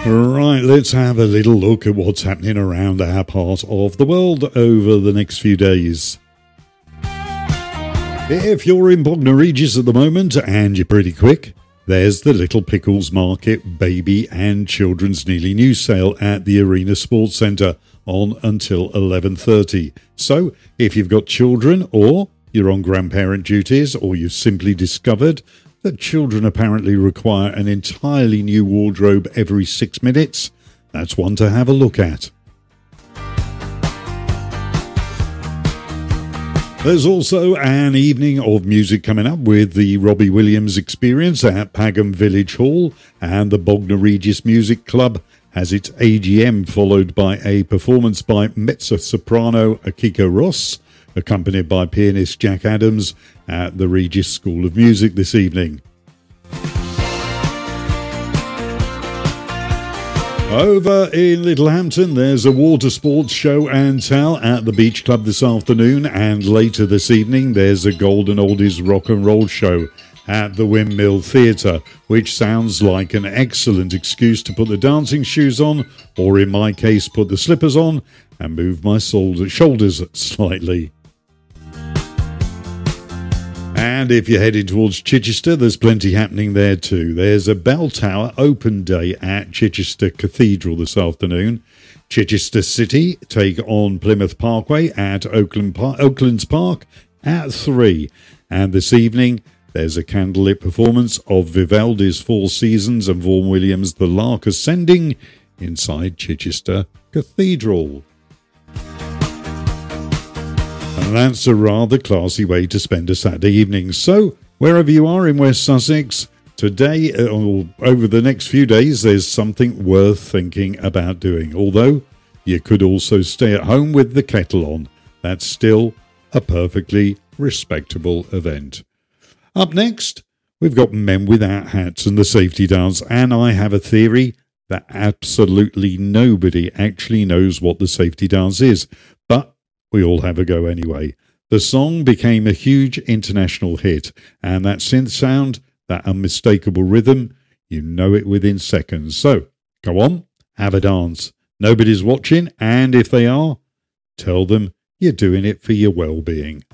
Right, let's have a little look at what's happening around our part of the world over the next few days. If you're in Bognor Regis at the moment and you're pretty quick, there's the Little Pickles Market Baby and Children's Nearly New sale at the Arena Sports Centre on until 11:30. So, if you've got children or you're on grandparent duties or you've simply discovered that children apparently require an entirely new wardrobe every 6 minutes, that's one to have a look at. There's also an evening of music coming up with the Robbie Williams Experience at Pagham Village Hall, and the Bognor Regis Music Club has its AGM, followed by a performance by mezzo-soprano Akiko Ross, accompanied by pianist Jack Adams at the Regis School of Music this evening. Over in Littlehampton, there's a water sports show and tell at the Beach Club this afternoon, and later this evening there's a Golden Oldies rock and roll show at the Windmill Theatre, which sounds like an excellent excuse to put the dancing shoes on, or in my case put the slippers on and move my shoulders slightly. And if you're heading towards Chichester, there's plenty happening there too. There's a Bell Tower Open Day at Chichester Cathedral this afternoon. Chichester City take on Plymouth Parkway at Oaklands Park at 3. And this evening, there's a candlelit performance of Vivaldi's Four Seasons and Vaughan Williams' The Lark Ascending inside Chichester Cathedral. And that's a rather classy way to spend a Saturday evening. So, wherever you are in West Sussex, today or over the next few days, there's something worth thinking about doing. Although, you could also stay at home with the kettle on. That's still a perfectly respectable event. Up next, we've got Men Without Hats and the Safety Dance. And I have a theory that absolutely nobody actually knows what the Safety Dance is. But we all have a go anyway. The song became a huge international hit, and that synth sound, that unmistakable rhythm, you know it within seconds. So, go on, have a dance. Nobody's watching, and if they are, tell them you're doing it for your well-being.